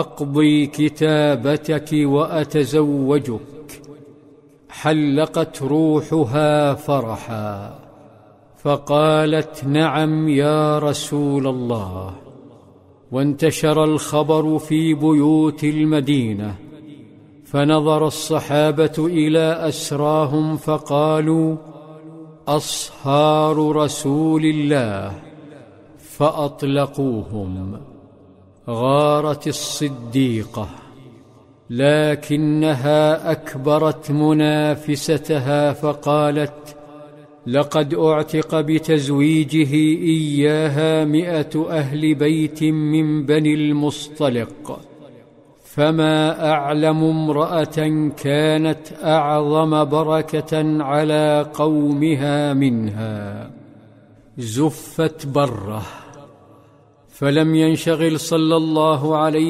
أقضي كتابتك وأتزوجك. حلقت روحها فرحا، فقالت: نعم يا رسول الله. وانتشر الخبر في بيوت المدينة، فنظر الصحابة إلى أسراهم فقالوا: أصهار رسول الله، فأطلقوهم. غارت الصديقة، لكنها أكبرت منافستها فقالت: لقد أعتق بتزويجه إياها 100 أهل بيت من بني المصطلق، فما أعلم امرأة كانت أعظم بركة على قومها منها. زفت بره، فلم ينشغل صلى الله عليه